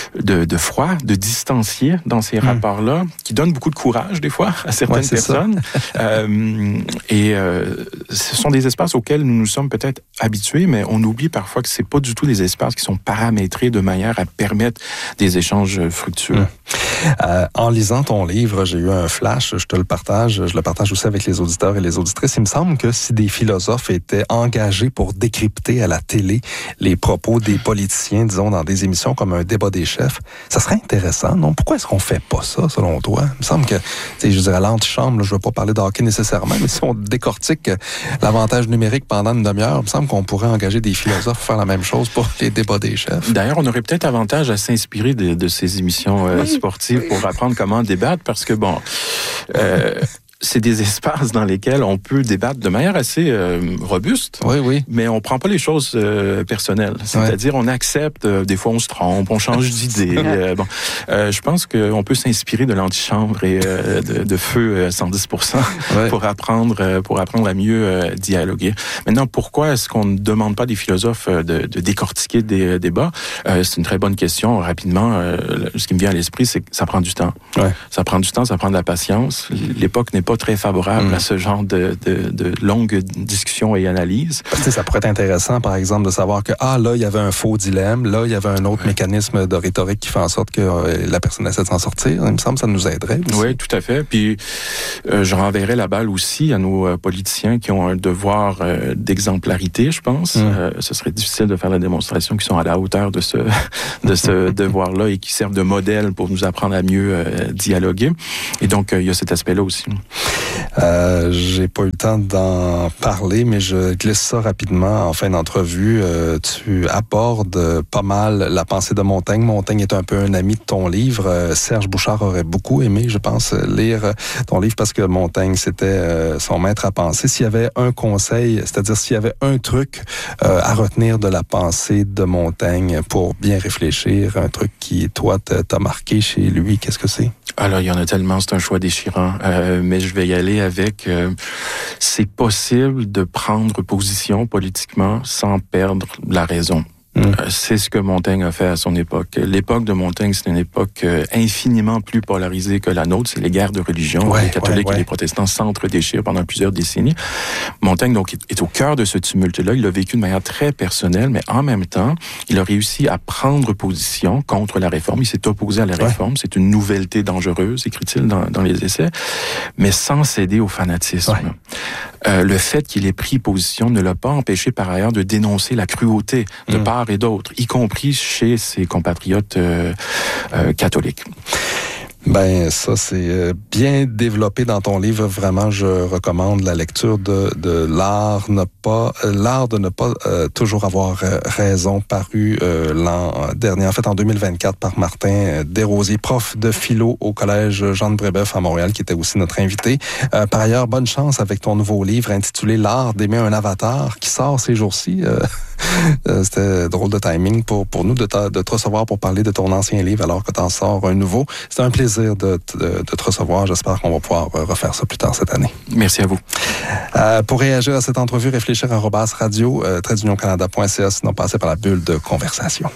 de, de froid, de distancié dans ces mmh. rapports-là, qui donnent beaucoup de courage, des fois, à certaines
ouais,
personnes. euh, et euh, ce sont des espaces auxquels nous nous sommes peut-être habitués, mais on oublie parfois que c'est pas du tout des espaces qui sont paramétrés de manière à permettre des échanges fructueux. Mmh.
Euh, en lisant ton livre, j'ai eu un flash, je te le partage, je le partage aussi avec les auditeurs et les auditrices. Il me semble que si des philosophes étaient engagés pour décrypter à la télé les propos des politiciens, disons, dans des émissions comme un débat des chefs, ça serait intéressant, non? Pourquoi est-ce qu'on fait pas ça, selon toi? Il me semble que, tu sais, je dirais à l'antichambre, là, je veux pas parler de hockey nécessairement, mais si on décortique l'avantage numérique pendant une demi-heure, il me semble qu'on pourrait engager des philosophes pour faire la même chose pour les débats des chefs.
D'ailleurs, on aurait peut-être avantage à s'inspirer de, de ces émissions euh, oui. sportives oui. pour apprendre comment débattre, parce que, bon... Euh, c'est des espaces dans lesquels on peut débattre de manière assez euh, robuste,
oui, oui.
mais on prend pas les choses euh, personnelles. C'est-à-dire, ouais. on accepte, euh, des fois on se trompe, on change d'idée. euh, bon, euh, je pense qu'on peut s'inspirer de l'antichambre et euh, de, de feu à cent dix pour cent ouais. pour apprendre, euh, pour apprendre à mieux euh, dialoguer. Maintenant, pourquoi est-ce qu'on ne demande pas des philosophes de, de décortiquer des débats? Euh, c'est une très bonne question. Rapidement, euh, ce qui me vient à l'esprit, c'est que ça prend du temps.
Ouais.
Ça prend du temps, ça prend de la patience. L'époque n'est pas très favorable mmh. à ce genre de, de, de longues discussions et analyses.
Tu sais, ça pourrait être intéressant, par exemple, de savoir que, ah, là, il y avait un faux dilemme, là, il y avait un autre ouais. mécanisme de rhétorique qui fait en sorte que euh, la personne essaie de s'en sortir. Il me semble que ça nous aiderait aussi.
Oui, tout à fait. Puis, euh, je renverrai la balle aussi à nos euh, politiciens qui ont un devoir euh, d'exemplarité, je pense. Mmh. Euh, ce serait difficile de faire la démonstration qu'ils sont à la hauteur de ce, de ce devoir-là et qui servent de modèle pour nous apprendre à mieux euh, dialoguer. Et donc, euh, il y a cet aspect-là aussi.
Euh, j'ai pas eu le temps d'en parler, mais je glisse ça rapidement en fin d'entrevue. Euh, tu abordes pas mal la pensée de Montaigne. Montaigne est un peu un ami de ton livre. Euh, Serge Bouchard aurait beaucoup aimé, je pense, lire ton livre parce que Montaigne, c'était euh, son maître à penser. S'il y avait un conseil, c'est-à-dire s'il y avait un truc euh, à retenir de la pensée de Montaigne pour bien réfléchir, un truc qui, toi, t'a marqué chez lui, qu'est-ce que c'est?
Alors, il y en a tellement, c'est un choix déchirant, euh, mais je vais y aller avec... Euh, c'est possible de prendre position politiquement sans perdre la raison. Mmh. C'est ce que Montaigne a fait à son époque. L'époque de Montaigne, c'est une époque infiniment plus polarisée que la nôtre. C'est les guerres de religion. Ouais, les catholiques ouais, ouais. et les protestants s'entre-déchirent pendant plusieurs décennies. Montaigne, donc, est au cœur de ce tumulte-là. Il l'a vécu de manière très personnelle, mais en même temps, il a réussi à prendre position contre la réforme. Il s'est opposé à la réforme. Ouais. C'est une nouvelleté dangereuse, écrit-il dans, dans les essais, mais sans céder au fanatisme. Ouais. Euh, le fait qu'il ait pris position ne l'a pas empêché par ailleurs de dénoncer la cruauté de mmh. part et d'autres, y compris chez ses compatriotes euh, euh, catholiques.
Ben ça c'est bien développé dans ton livre. Vraiment, je recommande la lecture de, de l'art ne pas l'art de ne pas euh, toujours avoir raison, paru euh, l'an dernier, en fait en deux mille vingt-quatre par Martin Desrosiers, prof de philo au collège Jean de Brébeuf à Montréal, qui était aussi notre invité. Euh, par ailleurs, bonne chance avec ton nouveau livre intitulé L'art d'aimer un avatar, qui sort ces jours-ci. Euh, euh, c'était drôle de timing pour pour nous de, ta, de te recevoir pour parler de ton ancien livre alors que t'en sors un nouveau. C'était un plaisir De, de, de te recevoir. J'espère qu'on va pouvoir refaire ça plus tard cette année.
Merci à vous.
Euh, pour réagir à cette entrevue, réfléchir arobase radio, euh, trait d'union canada point c a, sinon passer par la bulle de conversation.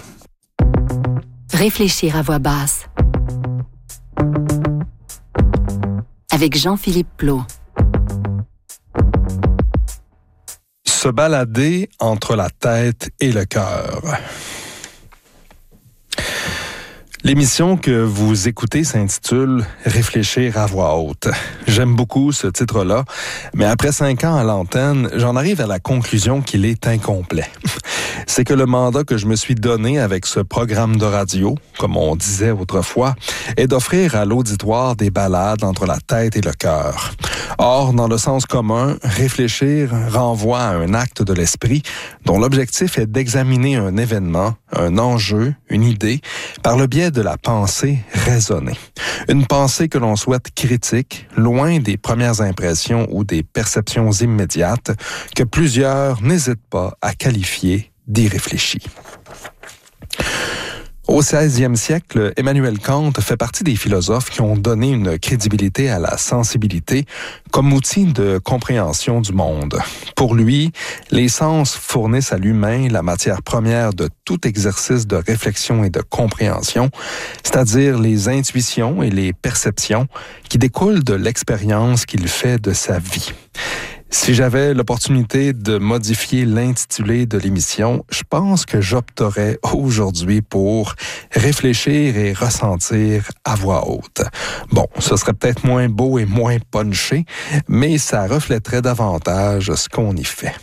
Réfléchir à voix basse. Avec Jean-Philippe Plot.
Se balader entre la tête et le cœur. L'émission que vous écoutez s'intitule « Réfléchir à voix haute ». J'aime beaucoup ce titre-là, mais après cinq ans à l'antenne, j'en arrive à la conclusion qu'il est incomplet. C'est que le mandat que je me suis donné avec ce programme de radio, comme on disait autrefois, est d'offrir à l'auditoire des balades entre la tête et le cœur. Or, dans le sens commun, réfléchir renvoie à un acte de l'esprit dont l'objectif est d'examiner un événement, un enjeu, une idée, par le biais de la pensée raisonnée. Une pensée que l'on souhaite critique, loin des premières impressions ou des perceptions immédiates, que plusieurs n'hésitent pas à qualifier d'irréfléchies. Au seizième siècle, Emmanuel Kant fait partie des philosophes qui ont donné une crédibilité à la sensibilité comme outil de compréhension du monde. Pour lui, les sens fournissent à l'humain la matière première de tout exercice de réflexion et de compréhension, c'est-à-dire les intuitions et les perceptions qui découlent de l'expérience qu'il fait de sa vie. Si j'avais l'opportunité de modifier l'intitulé de l'émission, je pense que j'opterais aujourd'hui pour réfléchir et ressentir à voix haute. Bon, ce serait peut-être moins beau et moins punché, mais ça reflèterait davantage ce qu'on y fait.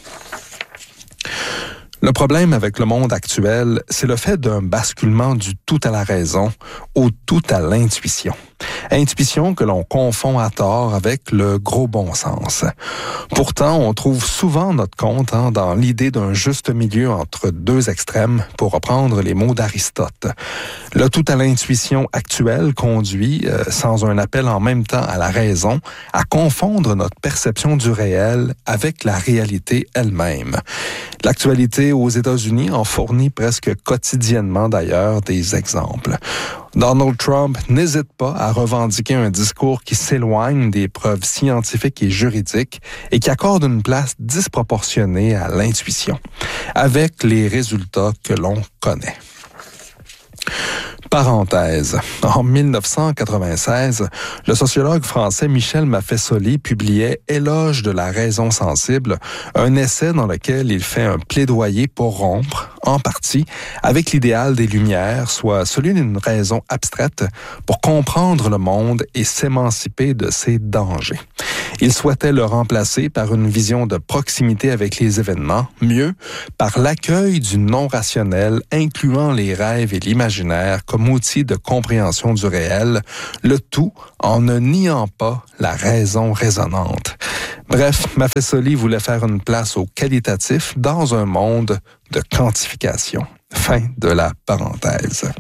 Le problème avec le monde actuel, c'est le fait d'un basculement du tout à la raison au tout à l'intuition. Intuition que l'on confond à tort avec le gros bon sens. Pourtant, on trouve souvent notre compte hein, dans l'idée d'un juste milieu entre deux extrêmes, pour reprendre les mots d'Aristote. Le tout à l'intuition actuel conduit, euh, sans un appel en même temps à la raison, à confondre notre perception du réel avec la réalité elle-même. L'actualité aux États-Unis en fournit presque quotidiennement d'ailleurs des exemples. Donald Trump n'hésite pas à revendiquer un discours qui s'éloigne des preuves scientifiques et juridiques et qui accorde une place disproportionnée à l'intuition, avec les résultats que l'on connaît. Parenthèse. En mille neuf cent quatre-vingt-seize, le sociologue français Michel Maffesoli publiait « Éloge de la raison sensible », un essai dans lequel il fait un plaidoyer pour rompre, en partie, avec l'idéal des Lumières, soit celui d'une raison abstraite pour comprendre le monde et s'émanciper de ses dangers. Il souhaitait le remplacer par une vision de proximité avec les événements, mieux, par l'accueil du non-rationnel, incluant les rêves et l'imaginaire comme outil de compréhension du réel, le tout en ne niant pas la raison raisonnante. Bref, Maffesoli voulait faire une place au qualitatif dans un monde de quantification. Fin de la parenthèse.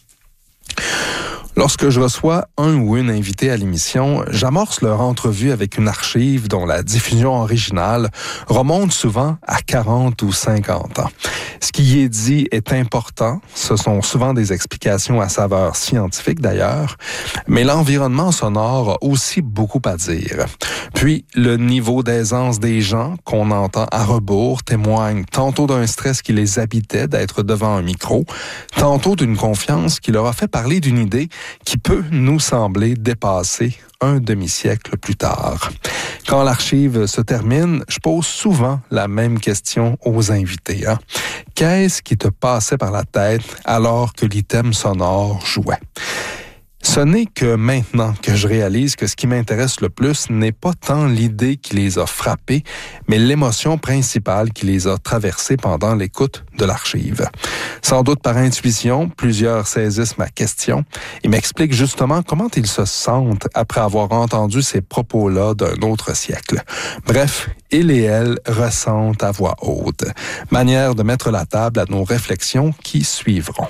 Lorsque je reçois un ou une invité à l'émission, j'amorce leur entrevue avec une archive dont la diffusion originale remonte souvent à quarante ou cinquante ans. Ce qui y est dit est important, ce sont souvent des explications à saveur scientifique d'ailleurs, mais l'environnement sonore a aussi beaucoup à dire. Puis, le niveau d'aisance des gens qu'on entend à rebours témoigne tantôt d'un stress qui les habitait d'être devant un micro, tantôt d'une confiance qui leur a fait parler d'une idée qui peut nous sembler dépasser un demi-siècle plus tard. Quand l'archive se termine, je pose souvent la même question aux invités. Hein? Qu'est-ce qui te passait par la tête alors que l'item sonore jouait? Ce n'est que maintenant que je réalise que ce qui m'intéresse le plus n'est pas tant l'idée qui les a frappés, mais l'émotion principale qui les a traversés pendant l'écoute de l'archive. Sans doute par intuition, plusieurs saisissent ma question et m'expliquent justement comment ils se sentent après avoir entendu ces propos-là d'un autre siècle. Bref, ils et elles ressentent à voix haute. Manière de mettre la table à nos réflexions qui suivront.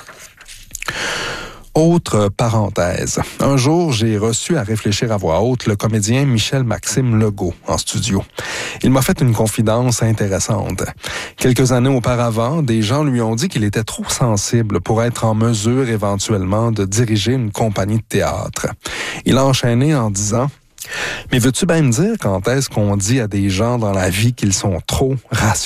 Autre parenthèse. Un jour, j'ai reçu à réfléchir à voix haute le comédien Michel-Maxime Legault en studio. Il m'a fait une confidence intéressante. Quelques années auparavant, des gens lui ont dit qu'il était trop sensible pour être en mesure éventuellement de diriger une compagnie de théâtre. Il a enchaîné en disant « Mais veux-tu bien me dire quand est-ce qu'on dit à des gens dans la vie qu'ils sont trop rationnels? »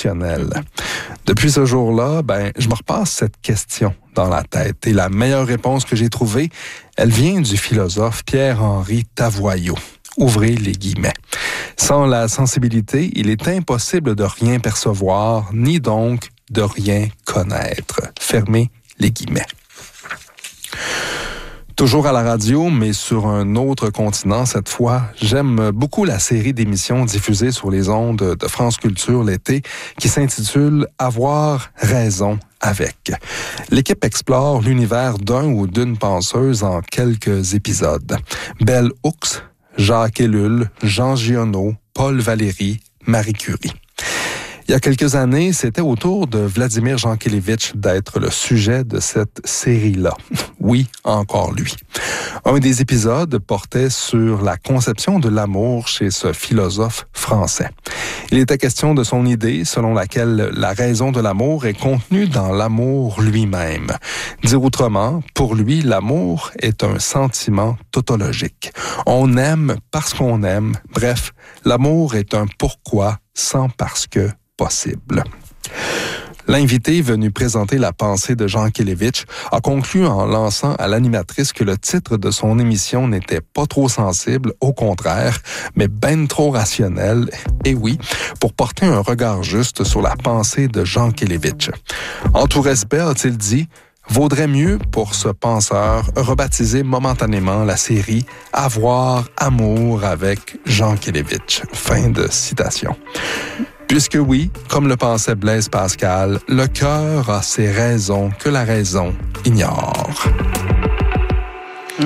Depuis ce jour-là, ben, je me repasse cette question dans la tête. Et la meilleure réponse que j'ai trouvée, elle vient du philosophe Pierre-Henri Tavoyot. Ouvrez les guillemets. Sans la sensibilité, il est impossible de rien percevoir, ni donc de rien connaître. Fermez les guillemets. Toujours à la radio, mais sur un autre continent cette fois, j'aime beaucoup la série d'émissions diffusées sur les ondes de France Culture l'été qui s'intitule « Avoir raison avec ». L'équipe explore l'univers d'un ou d'une penseuse en quelques épisodes. Bell Hooks, Jacques Ellul, Jean Giono, Paul Valéry, Marie Curie. Il Il y a quelques années, c'était au tour de Vladimir Jankélévitch d'être le sujet de cette série-là. Oui, encore lui. Un des épisodes portait sur la conception de l'amour chez ce philosophe français. Il était question de son idée selon laquelle la raison de l'amour est contenue dans l'amour lui-même. Dire autrement, pour lui, l'amour est un sentiment tautologique. On aime parce qu'on aime. Bref, l'amour est un pourquoi sans parce que possible. L'invité venu présenter la pensée de Jankélévitch a conclu en lançant à l'animatrice que le titre de son émission n'était pas trop sensible, au contraire, mais ben trop rationnel, et oui, pour porter un regard juste sur la pensée de Jankélévitch. En tout respect, a-t-il dit, vaudrait mieux pour ce penseur rebaptiser momentanément la série « Avoir amour avec Jankélévitch ». Fin de citation. Puisque oui, comme le pensait Blaise Pascal, le cœur a ses raisons que la raison ignore. Mmh.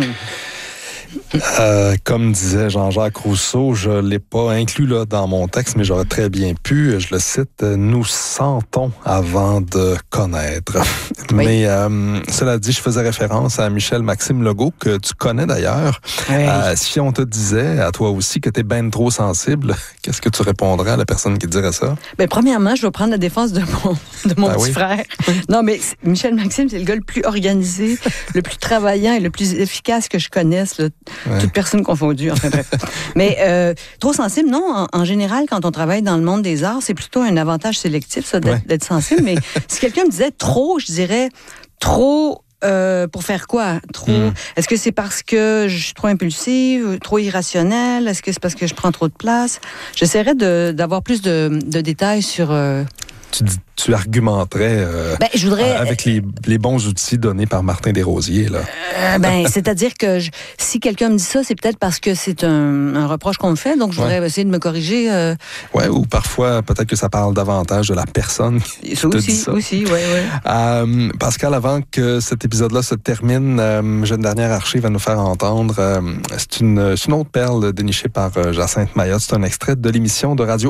Euh, comme disait Jean-Jacques Rousseau, je ne l'ai pas inclus là dans mon texte, mais j'aurais très bien pu, je le cite, « Nous sentons avant de connaître ». Oui. Mais euh, cela dit, je faisais référence à Michel-Maxime Legault, que tu connais d'ailleurs. Oui. Euh, si on te disait, à toi aussi, que tu es ben trop sensible, qu'est-ce que tu répondrais à la personne qui te dirait ça?
Bien, premièrement, je vais prendre la défense de mon, de mon ben petit oui. frère. Non, mais Michel-Maxime, c'est le gars le plus organisé, le plus travaillant et le plus efficace que je connaisse, là. Ouais. Toute personne confondue, enfin bref. Mais euh, trop sensible, non. En, en général, quand on travaille dans le monde des arts, c'est plutôt un avantage sélectif, ça, d'être, ouais. d'être sensible. Mais si quelqu'un me disait trop, je dirais trop... Euh, pour faire quoi? Trop. Mm. Est-ce que c'est parce que je suis trop impulsive, trop irrationnelle? Est-ce que c'est parce que je prends trop de place? J'essaierais de, d'avoir plus de, de détails sur... Euh,
Tu, tu argumenterais euh,
ben, je voudrais,
avec les, les bons outils donnés par Martin Desrosiers, là.
Euh, ben, c'est-à-dire que je, si quelqu'un me dit ça, c'est peut-être parce que c'est un, un reproche qu'on me fait, donc je voudrais ouais. essayer de me corriger. Euh...
Ouais, ou parfois, peut-être que ça parle davantage de la personne qui
ça
te
aussi,
dit ça.
aussi, oui, oui.
Euh, Pascal, avant que cet épisode-là se termine, euh, j'ai une dernière archive à nous faire entendre. Euh, c'est, une, c'est une autre perle dénichée par euh, Jacinthe Mayotte. C'est un extrait de l'émission de radio